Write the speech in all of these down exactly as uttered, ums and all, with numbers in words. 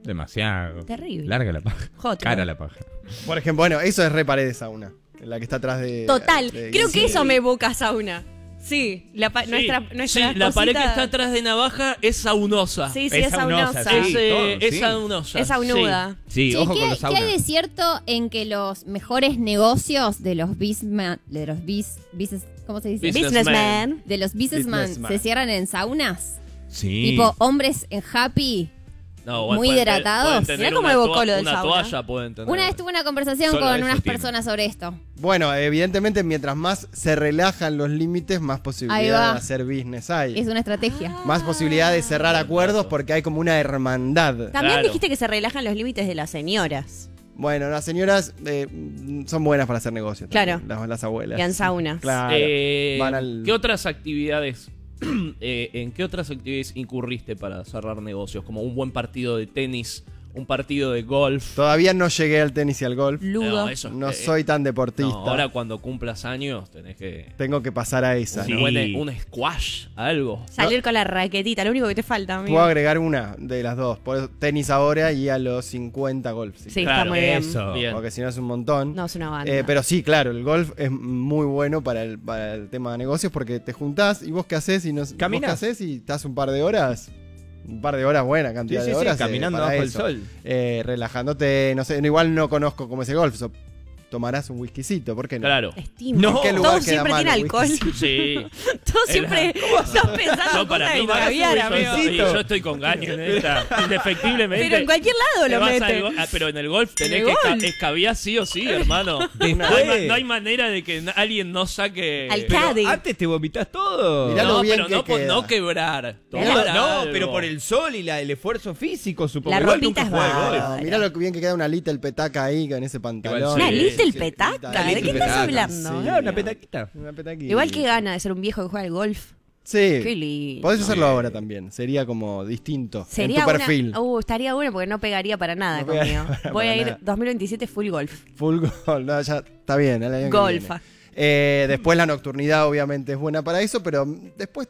Demasiado. Terrible. Larga la paja. Joto. Cara la paja. Por ejemplo, bueno, eso es re pared de sauna. La que está atrás de... Total. de- Creo sí. que eso me evoca sauna. Sí, la pa- Sí, nuestra, nuestra sí, la pared que cosita- está atrás de Navaja es saunosa. Sí, sí, Es es saunosa, saunosa. sí. Es, eh, todo, es sí. saunosa. Es saunuda. Sí, Che, ojo ¿qué, con los ¿qué hay saunas. de cierto en que los mejores negocios de los businessman, de los bis, business, ¿cómo se dice? Businessman. Businessman. De los businessman Businessman. se cierran en saunas. Sí. Tipo hombres en happy. No, bueno, Muy pueden te- hidratados. pueden tener Mirá cómo una evocó toa- lo del Una sauna. toalla pueden tener. Una vez tuve una conversación Solo con eso unas tiene. personas sobre esto. Bueno, evidentemente, mientras más se relajan los límites, más Ahí posibilidad va. de hacer business hay. Es una estrategia. Más posibilidad de cerrar acuerdos porque hay como una hermandad. También Claro. dijiste que se relajan los límites de las señoras. Bueno, las señoras eh, son buenas para hacer negocios. Claro. también, Las, las abuelas. Y en saunas. Claro. Eh, Van al- ¿Qué otras actividades? eh, ¿En qué otras actividades incurriste para cerrar negocios? Como un buen partido de tenis, un partido de golf. Todavía no llegué al tenis y al golf. Ludo. No, eso es- No eh, soy tan deportista. no, ahora cuando cumplas años tenés que. Tengo que pasar a esa. Sí. ¿no? Un, buen- un squash, algo. Salir con la raquetita, lo único que te falta, amigo. Puedo agregar una de las dos. Por eso, tenis ahora y a los cincuenta golf. si Sí, querés. está Claro, muy bien. Eso. Bien. Porque si no es un montón. No, es una banda. Eh, pero sí, claro, el golf es muy bueno para el, para el tema de negocios porque te juntás y vos qué haces y no, vos qué Caminás. haces y estás un par de horas, un par de horas, buena Sí, cantidad sí, de sí, horas. eh, caminando para bajo eso. el sol. Eh, relajándote, no sé, igual no conozco cómo es el golf. so- tomarás un whiskycito, ¿por qué no? Claro. Steam. No. ¿En qué lugar Todo queda siempre mal tiene el alcohol. whisky? Sí. Todo siempre estás pensando No, en para cosas mí de no. caviar, Yo- amigo. sí, yo estoy con Gaño en esta. Indefectiblemente. Pero en cualquier lado Te lo vas mete. al go- ah, pero en el golf tenés ¿En que el esca- golf? escabiar sí o sí, hermano. Después. No hay, ma- no hay manera de que na- alguien no saque. Al Pero- caddy. Antes te vomitas todo. Mirá lo no, bien pero que no, por queda. no quebrar. Mirá Tomar lo- No, algo. pero por el sol y la, el esfuerzo físico, supongo. La Igual ropita nunca es jugué al golf. bárbara. Ah, mirá lo bien que queda una little petaca ahí con ese pantalón. Igual Una sí. little Sí, petaca. una ¿De little qué estás petaca, hablando? sí. Ah, una petaquita. Una petaquita. Igual que gana de ser un viejo que juega al golf. Sí. Qué lindo. Podés hacerlo ahora también. Sería como distinto. Sería en tu una- perfil. Uh, estaría bueno porque no pegaría para nada No pegaría conmigo. para Voy a ir nada. dos mil veintisiete full golf. Full goal. No, ya está bien. el año que Golfa. viene. Eh, después la nocturnidad obviamente es buena para eso, pero después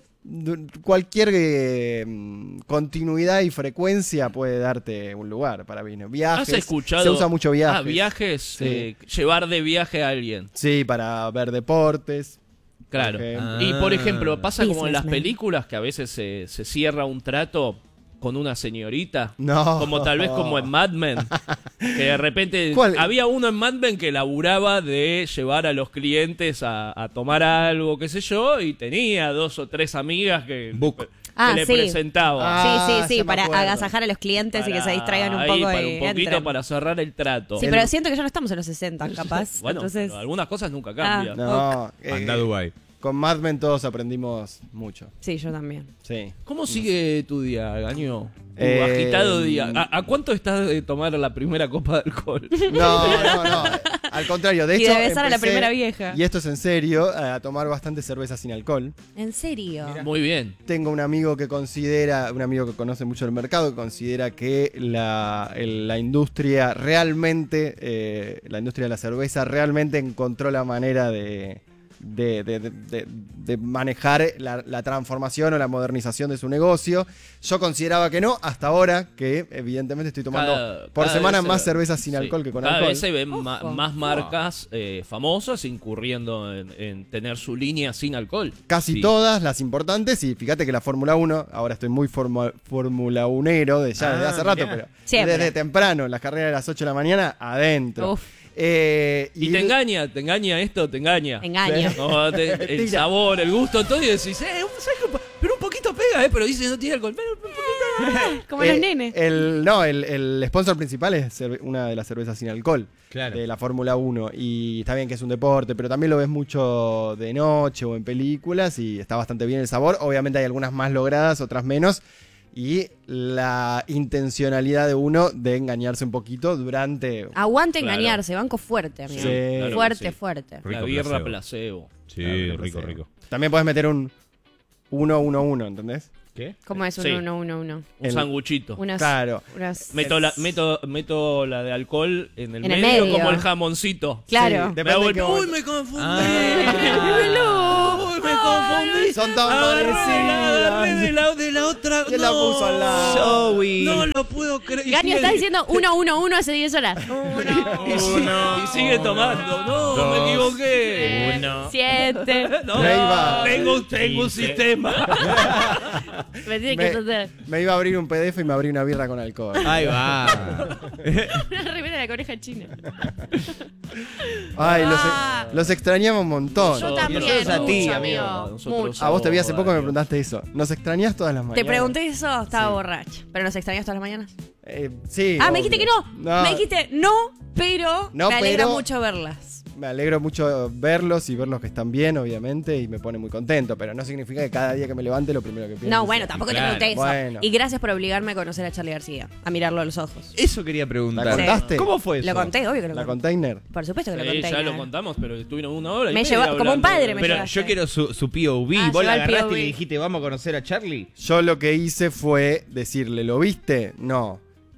du- cualquier eh, mm, continuidad y frecuencia puede darte un lugar para vino. Viajes. ¿Has escuchado? Se usa mucho viajes. Ah, viajes. Sí. eh, llevar de viaje a alguien. Sí, para ver deportes. Claro. Por ejemplo. Y por ejemplo, pasa como en las Businessman. películas que a veces se, se cierra un trato con una señorita. No. Como tal vez como en Mad Men. Que de repente ¿Cuál? había uno en Mad Men que laburaba de llevar a los clientes a, a tomar algo, qué sé yo, y tenía dos o tres amigas que, Book. que Ah, le sí. presentaba. Ah, sí, sí, sí, ya me para acuerdo. agasajar a los clientes y que se Para- distraigan un ahí, poco para y un poquito entren. para cerrar el trato. Sí, El- pero siento que ya no estamos en los sesenta, capaz. Bueno, Entonces, pero algunas cosas nunca cambian. No. eh, Anda a Dubai. con Mad Men todos aprendimos mucho. sí, yo también. Sí. ¿Cómo sigue tu día, Gaño? Tu Eh, agitado día. ¿A, a cuánto estás de tomar la primera copa de alcohol? No, no, no. Al contrario, de Y hecho. de besar a la empecé, primera vieja. Y esto es en serio, a tomar bastante cerveza sin alcohol. ¿En serio? Muy bien. Tengo un amigo que considera, un amigo que conoce mucho el mercado, que considera que la, el- la industria realmente, eh, la industria de la cerveza realmente encontró la manera de, de, de- de- de- de manejar la, la transformación o la modernización de su negocio. Yo consideraba que no, hasta ahora que evidentemente estoy tomando Cada- por cada semana vez se- más cerveza sin sí, alcohol que con cada alcohol. vez se ven ma- Ojo. más marcas eh, famosas incurriendo en, en tener su línea sin alcohol. Casi Sí. todas las importantes, y fíjate que la Fórmula uno, ahora estoy muy formu- Fórmula unero de ya desde Ah, hace rato, mirá. pero Siempre. desde temprano, las carreras de las ocho de la mañana, adentro. Uf. Eh, Y te engaña, te engaña esto, te engaña. Engaño. No, te- el Mentira. sabor, el gusto, todo, y decís, eh, ¿sabes qué? Pero un poquito pega, eh, pero dice no tiene alcohol. Pero un poquito. Como eh, los nenes. El, no, el, el sponsor principal es cerve- una de las cervezas sin alcohol Claro. de la Fórmula uno. Y está bien que es un deporte, pero también lo ves mucho de noche o en películas y está bastante bien el sabor. Obviamente hay algunas más logradas, otras menos. Y la intencionalidad de uno de engañarse un poquito durante... Aguante Claro. engañarse, banco fuerte, amigo. Sí, claro que fuerte, sí. fuerte. La Rico birra placebo. placebo. Sí, Claro, rico, sí. rico. También puedes meter un uno uno uno, ¿entendés? ¿Qué? ¿Cómo es un Sí. uno, uno, uno? Un El- sanguchito. Unas, Claro. unas- Meto la, meto, meto la de alcohol en el, En el medio, medio. como el jamoncito. Claro. Sí, Me depende hago de el- qué uy, momento. me confundí. Ah. Uy, me confundí. Son tan Agarré la- agarré parecidas. de la, de la otra. ¿Quién la no. puso al lado? Joey. No lo puedo creer. Y Gaño sigue- está diciendo uno, uno, uno hace diez horas. Uno, Y sigue, y sigue tomando. No, Dos. me equivoqué. Uno. siete. No, Me iba. tengo, tengo un quince. sistema. Me tiene que Me, entender. me iba a abrir un P D F y me abrí una birra con alcohol. Ahí va. Una remera de la coneja china. Ay, los, Ah. los extrañamos un montón. Yo también, nosotros a ti, mucho, amigo. amigo. Nosotros Mucho. A vos te vi hace poco y me Radio. preguntaste eso. ¿Nos extrañás todas las mañanas? Te pregunté eso, estaba Sí. borracha. ¿Pero nos extrañas todas las mañanas? Eh, sí. Ah, me obvio. dijiste que no. No, Me dijiste no, pero No, me alegra pero- mucho verlas. Me alegro mucho verlos y verlos que están bien, obviamente, y me pone muy contento, pero no significa que cada día que me levante lo primero que pienso. No, bueno, tampoco Claro, te pregunté eso. bueno. Y gracias por obligarme a conocer a Charlie García, a mirarlo a los ojos. Eso quería preguntar. ¿La contaste? ¿Cómo fue eso? Lo conté, obvio que lo La conté. container. Por supuesto que lo Sí, conté. ya lo nada. contamos, pero estuvieron una hora y Me media llevó- como un hablando. padre me Pero llevaste. yo quiero su, su P O V. Ah, Vos la lleva el agarraste P O V. y le dijiste, vamos a conocer a Charlie. Yo lo que hice fue decirle, ¿lo viste? No.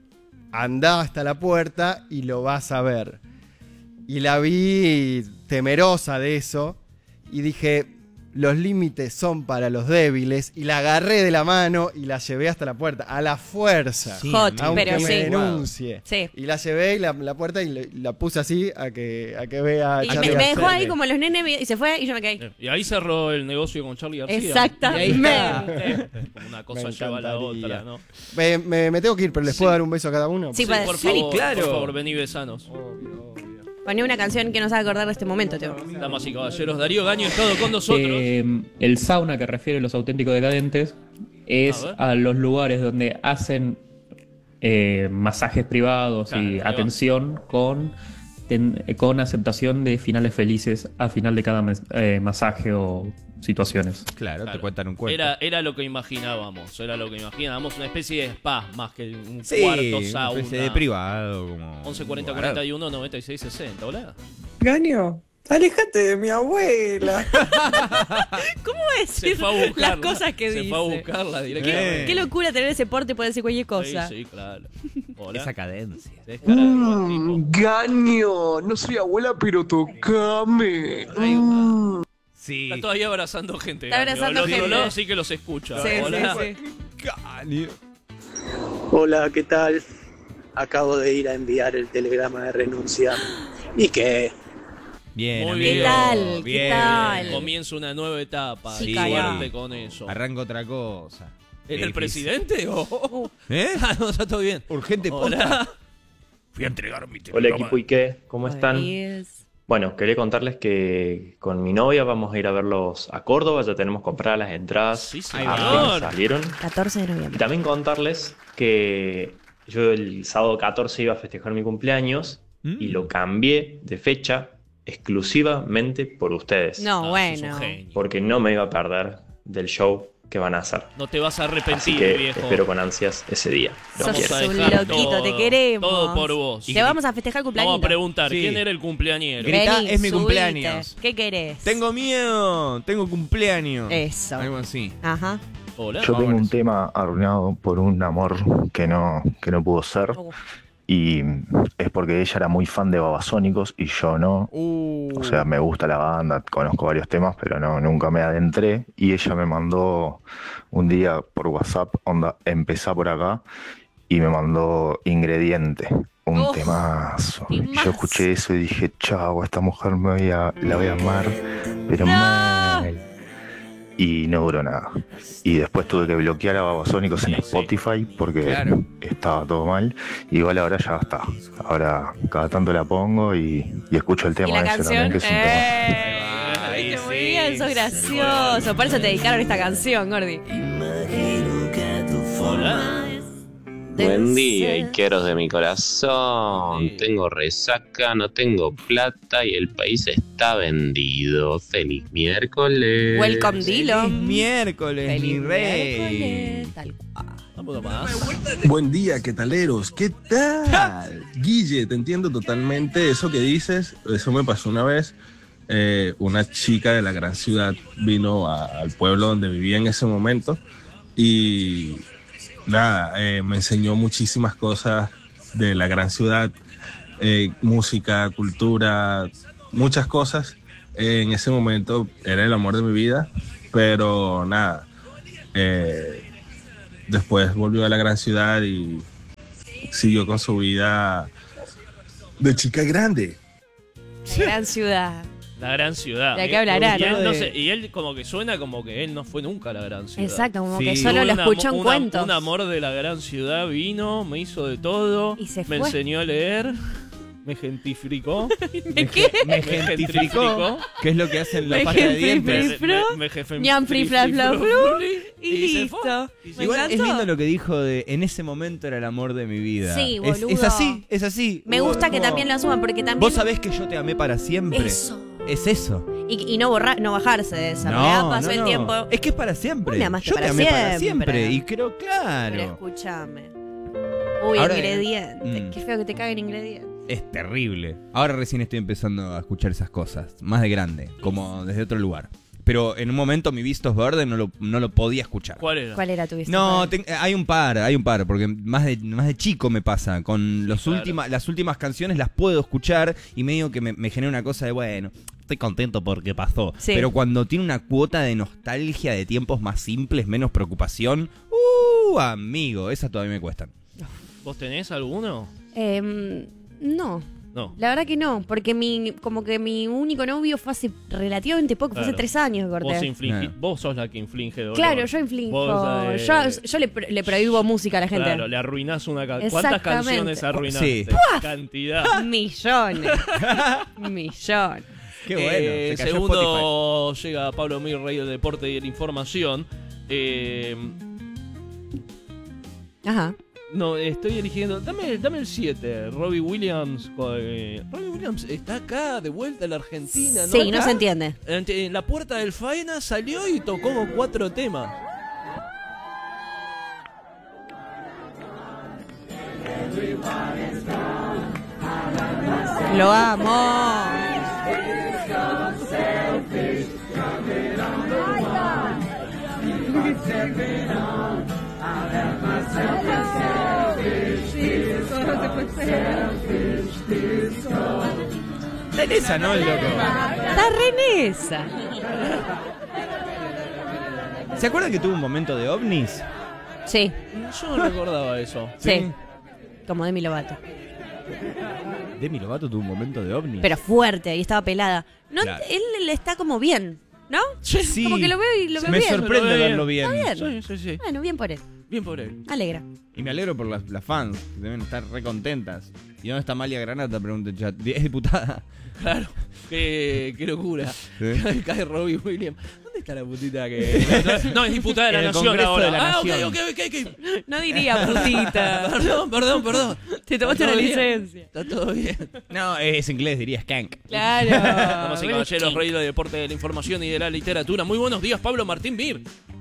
Andá hasta la puerta y lo vas a ver. Y la vi temerosa de eso y dije, los límites son para los débiles, y la agarré de la mano y la llevé hasta la puerta, a la fuerza. Sí, Hot, Aunque pero me sí. denuncie. Sí. Y la llevé y la, la puerta y le- la puse así a que, a que vea a Y Charlie me, me García. dejó ahí como los nenes y se fue y yo me quedé. Y ahí cerró el negocio con Charlie García. Exactamente. Como una cosa Me lleva a la encantaría. otra, ¿no? Me, me- me tengo que ir, pero ¿les puedo Sí. dar un beso a cada uno? Sí, Sí, padre. por Feliz. favor, claro. por favor, vení besanos. Poné una canción que nos haga acordar de este momento, Teo. Damas y caballeros, Darío Gaño es todo con nosotros. Eh, el sauna que refiere los auténticos decadentes es A ver. a, los lugares donde hacen eh, masajes privados Claro, ahí y va. atención con, ten- con aceptación de finales felices al final de cada mes- eh, masaje o situaciones. Claro, Claro. te cuentan un cuento. Era, era lo que imaginábamos, era lo que imaginábamos, una especie de spa más que un sí, cuarto una sauna. especie de privado. Como once cuarenta lugar. cuarenta y uno noventa y seis sesenta, hola. Gaño, alejate de mi abuela. ¿Cómo Se decir fue a buscarla. las cosas que Se dice? fue a buscarla Qué, directamente. qué locura tener ese porte y poder decir cualquier cosa. Sí, sí, claro. Hola. Esa cadencia. Descarado, tipo. Mm, Gaño, no soy abuela, pero tocame. Ahí va. Sí. Está todavía abrazando gente. Está Gaño. abrazando Al otro gente. lado sí que los escucha. Sí, Hola. sí, sí. Cani. Hola, ¿qué tal? Acabo de ir a enviar el telegrama de renuncia. ¿Y qué? Bien, Muy amigo. bien. ¿Qué tal? ¿Qué Bien. tal? Comienza una nueva etapa. Sí, y calla. suerte con eso. Arranca otra cosa. ¿Era el Difícil. presidente o...? ¿Eh? Ah, no, está todo bien. Urgente Hola. posta. Fui a entregar mi Hola equipo Ike, ¿cómo están? Pues, Bueno, quería contarles que con mi novia vamos a ir a verlos a Córdoba, ya tenemos compradas las entradas, Sí, apenas señor. salieron. catorce de Y noviembre. también contarles que yo el sábado catorce iba a festejar mi cumpleaños Mm. y lo cambié de fecha exclusivamente por ustedes, No, Ah, bueno. sos un genio. porque no me iba a perder del show que van a hacer. No te vas a Así arrepentir, que viejo. espero con ansias ese día. Los Sos quiero. a un dejar loquito, todo, te queremos. todo por vos. Te vamos a festejar el cumpleaños. Vamos a preguntar, Sí. ¿quién era el cumpleañero? Grita, Vení, es mi subite. cumpleaños. ¿Qué querés? Tengo miedo. Tengo cumpleaños. Eso. Algo así. Ajá. Hola. Yo tengo Vámonos. un tema arruinado por un amor que no, que no pudo ser. Uh, Y es porque ella era muy fan de Babasónicos y yo no. Uh. O sea, me gusta la banda, conozco varios temas, pero no, nunca me adentré. Y ella me mandó un día por WhatsApp, onda, empezá por acá, y me mandó Ingrediente, un Uf, temazo. Y temazo. yo escuché eso y dije, chau, esta mujer me voy a, la voy a amar, pero No. mal. Y no duró nada. Y después tuve que bloquear a Babasónicos en Sí, sí. Spotify porque Claro. estaba todo mal. Igual ahora ya está. Ahora cada tanto la pongo y, y escucho el ¿Y tema la ese canción? también, que es un tema. ¡Eh! Ahí Viste, muy sí, bien, sos sí, gracioso. Por eso te dedicaron esta canción, Gordi. Hola. Buen día, Ikeros de mi corazón. Sí. Tengo resaca, no tengo plata y el país está vendido. Feliz miércoles. Welcome, Dilo. Feliz miércoles, Feliz mi rey. miércoles, tal cual. Vamos a más. Buen día, ¿qué taleros? ¿Qué tal? Guille, te entiendo totalmente eso que dices. Eso me pasó una vez. Eh, una chica de la gran ciudad vino a- al pueblo donde vivía en ese momento y nada, eh, me enseñó muchísimas cosas de la gran ciudad, eh, música, cultura, muchas cosas. Eh, en ese momento era el amor de mi vida Pero nada, eh, después volvió a la gran ciudad y siguió con su vida de chica grande. La gran ciudad. La gran ciudad. ¿De qué hablará, y él, no? no sé, y él como que suena como que él no fue nunca a la gran ciudad. Exacto, como Sí. que solo lo Una- escuchó en una- cuentos. Un amor de la gran ciudad vino, me hizo de todo, Y se me fue. enseñó a leer, me gentificó. ¿De qué? Me gentrificó, que es lo que hacen la Me pasta de gentrificó. dientes. Fri, fro, me jefe- ñam, fri, fla, fla, fru, fru, fri, y se listo. fue. Y se Me Igual encantó. es lindo lo que dijo de en ese momento era el amor de mi vida. Sí, Es- boludo. Es, así, es así. Me gusta que también lo asuman porque también... Vos sabés que yo te amé para siempre. Eso. Es eso. Y, y no, borrar, no bajarse de esa. No, ¿verdad? Pasó no, el no. tiempo. Es que es para siempre. Vos me amaste Yo para te amé para siempre. siempre. Y creo, Pero claro. escúchame. Uy, Ahora- ingredientes. Mm. Qué feo que te caguen ingredientes. Es terrible. Ahora recién estoy empezando a escuchar esas cosas. Más de grande. Como desde otro lugar. Pero en un momento mi Vistos Verde no lo, no lo podía escuchar. ¿Cuál era? ¿Cuál era tu vista? No, ten- hay un par, hay un par, porque más de, más de chico me pasa. Con los Claro. última, las últimas canciones las puedo escuchar y medio que me, me genera una cosa de, bueno, estoy contento porque pasó. Sí. Pero cuando tiene una cuota de nostalgia, de tiempos más simples, menos preocupación, uh, amigo, esas todavía me cuestan. ¿Vos tenés alguno? Em, no. No. La verdad que no, porque mi, como que mi único novio fue hace relativamente poco, fue hace Claro. tres años que corté. Vos, inflingi- Claro. vos sos la que inflige dolor. Claro, yo inflijo. Vos, eh, yo yo le, pro- le prohíbo música a la gente. Claro, le arruinás una canción. ¿Cuántas Exactamente. canciones arruinaste? Sí. Cantidad. Millones. Millones. Qué bueno. Eh, se cayó segundo llega Pablo Mir, rey del deporte y de la información. Eh, Ajá. no, estoy eligiendo. Dame, dame el siete. Robbie Williams. eh, Robbie Williams está acá, de vuelta en la Argentina. ¿no? Sí, no Acá, se entiende. En, en la puerta del Faena salió y tocó cuatro temas. Lo amo. Está en esa, ¿no, el loco? Está re en esa. ¿Se acuerdan que tuvo un momento de ovnis? Sí, Yo no recordaba eso. sí. Como Demi Lovato. Demi Lovato tuvo un momento de ovnis. Pero fuerte, y estaba pelada. No, Claro. él le está como bien, ¿no? Sí. Como que lo veo y lo veo Me bien. sorprende Lo veo verlo bien. Está bien. Sí, sí, sí. Bueno, bien por él. Bien por él. Alegra. Y me alegro por las, las fans, que deben estar re contentas. ¿Y dónde está Amalia Granata? Pregunta el chat. ¿Es diputada? Claro. Qué, qué locura. Sí. Cae Robbie Williams. ¿Dónde está la putita que.? No, es diputada de la En el nación Congreso ahora. de la ah, Nación. ok, ok, ok, ok. No diría putita. Perdón, perdón, perdón. Te tomaste Está una todo bien. licencia. Está todo bien. No, es inglés, diría skank. Claro. Damas y caballeros, rey del deporte, de la información y de la literatura. Muy buenos días, Pablo Martín Mir.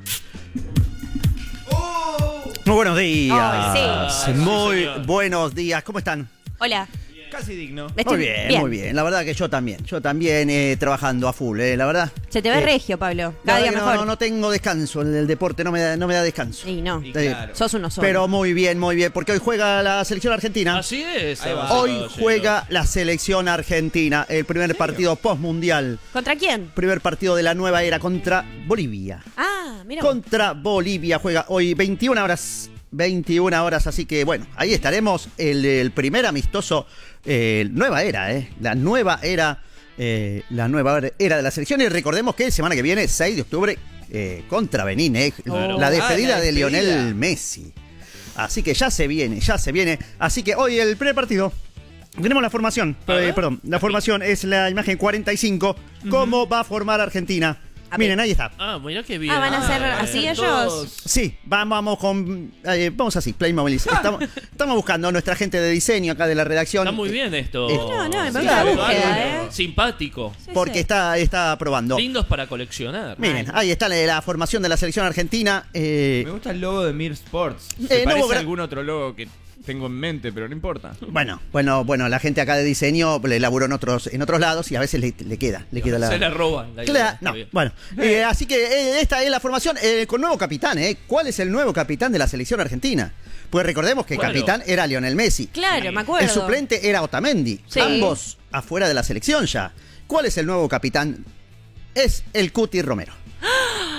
Muy buenos días. Ay, sí. Muy Sí, señor. buenos días. ¿Cómo están? Hola. Casi digno. Estoy Muy bien, muy bien. La verdad que yo también. Yo también eh, trabajando a full, eh, la verdad. Se te ve Eh, regio, Pablo. La Cada verdad día que no, mejor. no, no tengo descanso. El, el deporte no me da, no me da descanso. Y no. Y Eh, claro. Sos uno solo. Pero muy bien, muy bien. Porque hoy juega la selección argentina. Así es. Ahí va. damas y Hoy caballeros. juega la selección argentina. El primer partido postmundial. ¿Contra quién? Primer partido de la nueva era contra Bolivia. Ah, mira. Contra Bolivia juega hoy veintiuna horas. veintiuna horas, así que bueno, ahí estaremos. El, el primer amistoso, eh, nueva era, ¿eh? La nueva era, eh, la nueva era de la selección. Y recordemos que semana que viene, seis de octubre, eh, contra Benín, ¿eh? Claro. La despedida Ah, la de despedida. Lionel Messi. Así que ya se viene, ya se viene. Así que hoy el primer partido. Tenemos la formación, A ver. eh, perdón, la formación es la imagen cuarenta y cinco. ¿Cómo va a formar Argentina? A Miren, ver. ahí está. Ah, mirá qué bien. Ah, ¿van a ser Ah, así eh, ellos? todos- Sí, vamos, vamos con. eh, vamos así, Playmobil. Estamos, estamos buscando a nuestra gente de diseño acá de la redacción. Está muy bien esto. Eh, No, no, me Sí, parece claro, la búsqueda, Bárbaro. ¿eh? Simpático. Sí, Porque sí. está, está probando. Lindos para coleccionar. Miren, ahí está la, la formación de la selección argentina. eh, Me gusta el logo de Mir Sports. Eh, Se no parece hubo gra- a algún otro logo que tengo en mente, pero no importa. bueno, bueno, bueno, la gente acá de diseño le elaboró en otros, en otros lados y a veces le, le queda, le queda la. Se la roban. la idea. Cla- Está no, bien. bueno, eh, así que eh, esta es la formación eh, con nuevo capitán, ¿eh? ¿Cuál es el nuevo capitán de la selección argentina? Pues recordemos que el Claro. capitán era Lionel Messi. Claro, me acuerdo. El suplente era Otamendi. Sí. Ambos afuera de la selección ya. ¿Cuál es el nuevo capitán? Es el Cuti Romero.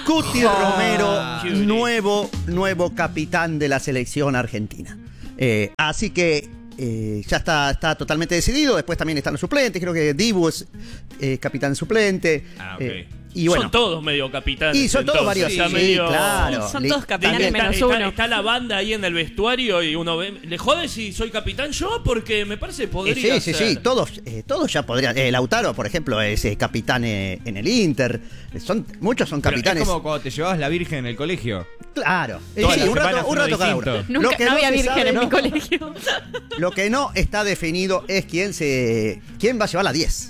Cuti Oh, Romero, Cuti. nuevo, nuevo capitán de la selección argentina. Eh, así que eh, ya está, está totalmente decidido. Después también están los suplentes. Creo que Dibu es eh, capitán suplente. Ah, ok. Eh, y bueno, son todos medio capitanes. y son todos entonces, varios. está Sí, medio- claro. Son Li- todos capitanes también- menos está, uno. está- está la banda ahí en el vestuario y uno ve. ¿Le jode si soy capitán yo? Porque me parece Eh, podría sí, sí, ser. sí, todos, eh, todos ya podrían. Eh, Lautaro, por ejemplo, es eh, capitán eh, en el Inter. Eh, Son, muchos son Pero capitanes. es como cuando te llevabas la virgen en el colegio. Claro. Eh, Todas sí, las un rato, semanas un uno rato cada uno. distinto. Nunca Lo que no no había se virgen sabe, en no. mi colegio. Lo que no está definido es quién se quién va a llevar la diez.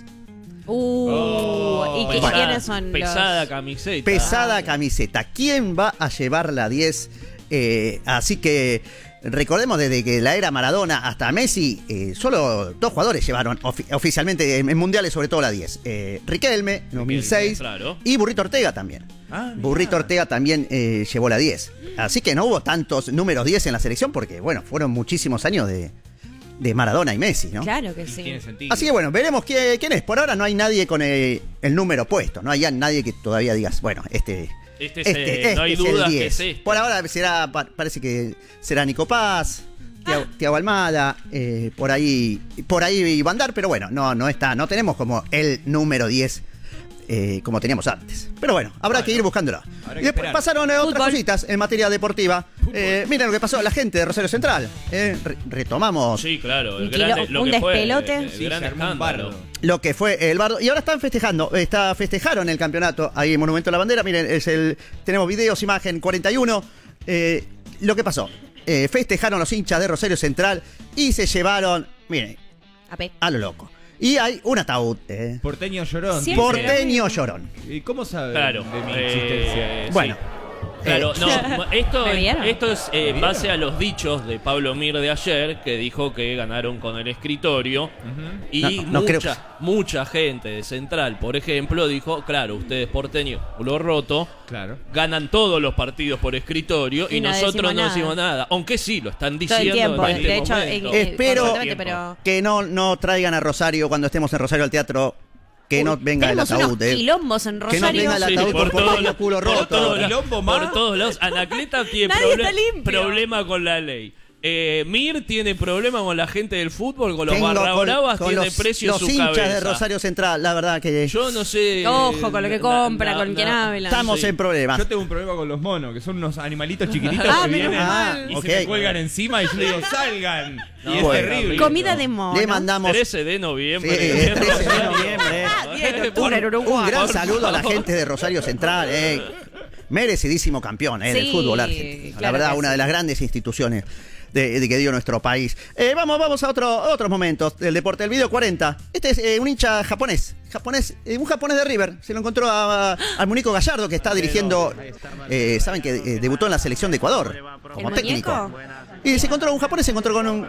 Uh, Oh, ¿y qué- pesada- quiénes son Pesada los...? camiseta. Pesada camiseta. ¿Quién va a llevar la diez? Eh, así que recordemos desde que la era Maradona hasta Messi, eh, solo dos jugadores llevaron ofi- oficialmente en, en mundiales, sobre todo la diez. Eh, Riquelme, en dos mil seis, claro. y Burrito Ortega también. Ah, mirá. Burrito Ortega también eh, llevó la diez. Así que no hubo tantos números diez en la selección porque, bueno, fueron muchísimos años de, de Maradona y Messi, ¿no? Claro que sí. Tiene sentido. Así que bueno, veremos quién, quién es. Por ahora no hay nadie con el, el número puesto. No hay ya nadie que todavía digas, bueno, este... Este, es, eh, no hay es el dudas que diez. es este. Por ahora será, pa- parece que será Nico Paz, Tiago, Tiago Almada, eh, por ahí por ahí va a andar, pero bueno, no, no está, no tenemos como el número diez eh, como teníamos antes. Pero bueno, habrá que ir buscándolo. habrá Y que después esperar. pasaron eh, otras Fútbol. cositas en materia deportiva. Eh, miren lo que pasó a la gente de Rosario Central. Eh, re- retomamos Sí, claro. El Un grande, kilo- lo un que fue, despelote. el Sí, gran se armó un escándalo. bardo. lo que fue el bardo. Y ahora están festejando, está, festejaron el campeonato ahí en Monumento a la Bandera. Miren, es el, tenemos videos, imagen cuarenta y uno. Eh, lo que pasó, eh, festejaron los hinchas de Rosario Central y se llevaron, miren, A ver. a lo loco. Y hay un ataúd. eh. Porteño llorón. Siempre. Porteño llorón. ¿Y cómo sabe Claro. de mi eh, existencia? sí. Bueno. Claro, Eh, no, esto, ¿Me vieron? esto es eh, en base a los dichos de Pablo Mir de ayer, que dijo que ganaron con el escritorio. Y No, no mucha, creo. mucha gente de Central, por ejemplo, dijo, claro, ustedes porteños, culo roto, Claro. ganan todos los partidos por escritorio y, Y no nosotros decimos no nada. decimos nada. Aunque sí, lo están Todo diciendo el tiempo. en este De hecho, momento. eh, Espero constantemente, pero que no, no traigan a Rosario cuando estemos en Rosario al teatro. Que no venga el tenemos ataúd. unos eh. quilombos en Que no Rosario. venga el Sí, ataúd por con todos porteño los- culo por roto. todos los- Quilombo más. Por todos lados. Anacleta tiene Nadie proble- está limpio. problema con la ley. Eh, Mir tiene problema con la gente del fútbol, con los Tengo barra con- bravas, con tiene los, precio los su hinchas cabeza. de Rosario Central, la verdad que Yo no sé. Ojo con lo que na- compra, na- con na- quién habla. estamos Sí. en problemas. Yo tengo un problema con los monos, que son unos animalitos chiquititos Ah, que menos vienen mal. y Ah, se me ok. cuelgan encima y yo digo, salgan. No, y es bueno. terrible. Comida de mono. Le mandamos trece de noviembre. Sí, trece de noviembre. diez de octubre en Uruguay. un gran Por saludo a la favor. gente de Rosario Central. eh. Merecidísimo campeón eh, del Sí, fútbol argentino. La claro verdad, que una sí. de las grandes instituciones de, de que dio nuestro país. Eh, vamos, vamos a otro, a otros momentos del deporte. El video cuarenta. Este es eh, un hincha japonés. japonés eh, un japonés de River. Se lo encontró a- al Munico Gallardo, que está dirigiendo. eh, Saben que eh, debutó en la selección de Ecuador como ¿El técnico. muñeco? Y se encontró un japonés, se encontró con un,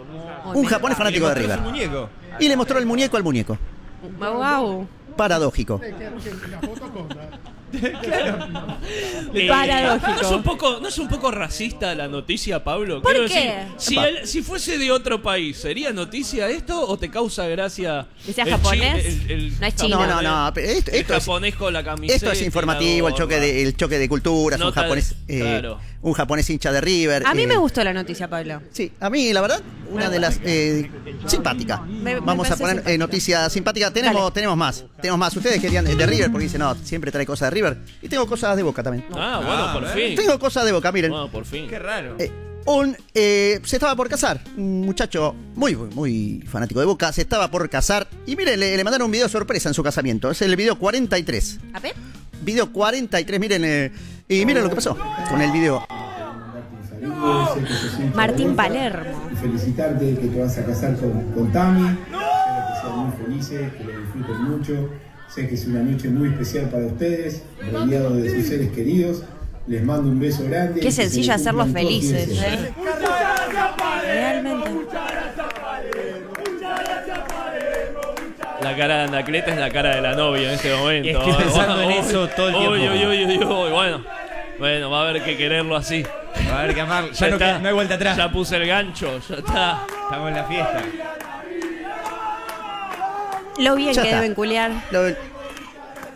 un japonés fanático de Le mostró River. su muñeco. Y le mostró el muñeco al muñeco. Wow. Paradójico. Eh, Paradójico. ¿No es, un poco, ¿No es un poco racista la noticia, Pablo? ¿Por Quiero qué? decir, si, Epa. él- si fuese de otro país, ¿sería noticia esto o te causa gracia? ¿Que sea el japonés? chi- el- el No es chino. No, no, no. pero Esto, El esto es, japonés con la camiseta. esto es informativo, y el la choque gorra. de, el choque de culturas, un Nota de- japonés, eh, claro. un japonés hincha de River. A mí eh, me gustó la noticia, Pablo. Sí, a mí la verdad, una de las eh, simpática. Me- me Vamos a parece poner eh, simpática. noticias simpáticas. Tenemos, Dale. tenemos más, tenemos más. Ustedes querían de, de River porque dicen no, siempre trae cosas de River. Y tengo cosas de Boca también. Ah, bueno, Ah, por ¿eh? fin. Tengo cosas de Boca, miren. Bueno, por fin. Qué raro. Eh, un, eh, se estaba por casar, un muchacho muy, muy, muy fanático de Boca, se estaba por casar y miren, le, le mandaron un video sorpresa en su casamiento. Es el video cuarenta y tres. A ver. Video cuarenta y tres, miren, eh, y miren lo que pasó con el video. Martín Palermo. Y felicitarte que te vas a casar con, con Tami. Espero que sean muy felices, que lo disfruten mucho. Sé que es una noche muy especial para ustedes, rodeado de sus seres queridos. Les mando un beso grande. Qué y que se sencillo les hacerlos cumplan todos sus felices. deseos. ¿eh? Realmente. La cara de Anacleta es la cara de la novia en este momento. Estoy pensando en Uy, eso todo el uy, tiempo. Uy, uy, uy, uy, bueno. Bueno, va a haber que quererlo así. A ver, que amar. Ya, Ya no, está. queda- no hay vuelta atrás. Ya puse el gancho, ya está. Estamos en la fiesta. Lo bien Ya que está. deben culiar. Lo-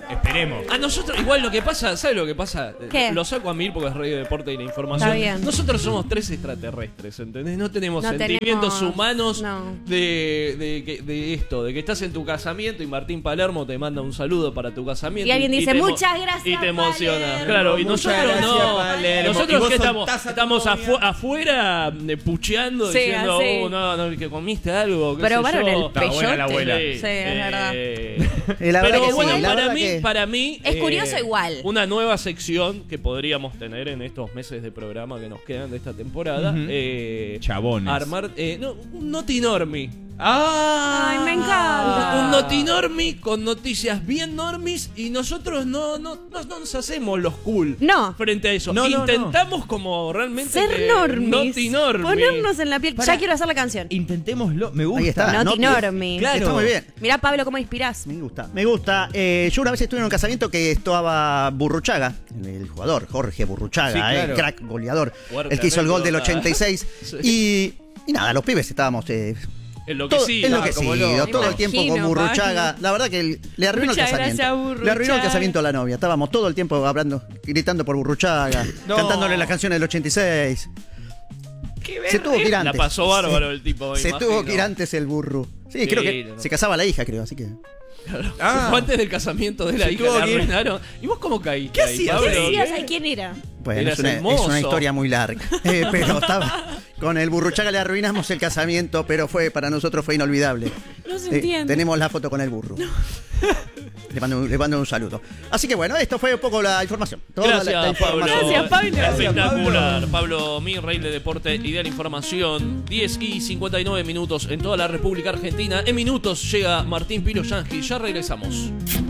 Esperemos. A nosotros, igual lo que pasa, ¿sabes lo que pasa? ¿Qué? Lo saco a mí porque es Radio Deporte y la información. Está bien. Nosotros somos tres extraterrestres, ¿entendés? No tenemos No sentimientos tenemos- humanos no. de, de, que- de esto, de que estás en tu casamiento y Martín Palermo te manda un saludo para tu casamiento. Y alguien dice, te emo- muchas gracias, Y te emociona. Palermo. Claro, y Muchas nosotros gracias, no. Palermo. Y Nosotros vos que estamos, soltás a tu estamos novia. afu- afuera eh, pucheando, Sí, diciendo, así. oh, no, no, que comiste algo. qué Pero sé vieron yo. el Está buena la peyote. abuela. Sí, es verdad. Eh, Y la verdad pero que sí, bueno, la para verdad mí, que- para mí Es eh, curioso igual. Una nueva sección que podríamos tener en estos meses de programa que nos quedan de esta temporada. Ujú. eh, Chabones. Armar eh, no, un Notinormi. ¡Ah! Ay, me encanta. Un Notinormi con noticias bien normis y nosotros no, no, no, no nos hacemos los cool No. frente a eso. No, no, Intentamos como realmente Ser que- normis. Notinormi. Ponernos en la piel. Pará. Ya quiero hacer la canción. Intentémoslo. Me gusta. Ahí está. Noti Noti- Normi. Claro. Está muy bien. Mirá, Pablo, cómo inspirás. Me gusta, me gusta. Eh, yo una vez estuve en un casamiento que estaba Burruchaga, el jugador, Jorge Burruchaga, Sí, claro. eh, crack goleador, Fuerte el que hizo el gol del anécdota. ochenta y seis. Sí. Y, y nada, los pibes estábamos eh, todo, Enloquecido. enloquecidos, Me todo el imagino, tiempo con Burruchaga. La verdad que le arruinó Muchas el casamiento. gracias, Burruchaga. Le arruinó el casamiento a la novia. Estábamos todo el tiempo hablando, gritando por Burruchaga, No. cantándole las canciones del ochenta y seis. Se tuvo que ir La antes. pasó bárbaro Se- el tipo. me Se imagino. tuvo que ir antes el burro. Sí, Sí, creo que no. se casaba la hija, creo, así que. Ah. Fue antes del casamiento de la Se hija, tuvo le que ir. arruinaron. ¿Y vos cómo caíste? ¿Qué ahí, hacías? Pablo? ¿Qué Pero, hacías? ¿qué? Ay, ¿quién era? Bueno, Eras es una, hermoso. es una historia muy larga. Eh, pero estaba. Con el Burruchaga le arruinamos el casamiento, pero fue para nosotros fue inolvidable. No se Eh, entiende. tenemos la foto con el burro. Le, mando, un- le mando un saludo. Así que bueno, esto fue un poco la información. Toda la- Gracias, la Pablo. información. Gracias, Pablo. Espectacular. Pablo, mi rey de deporte y de la información. diez y cincuenta y nueve minutos en toda la República Argentina. En minutos llega Martín Piroyansky. Ya regresamos.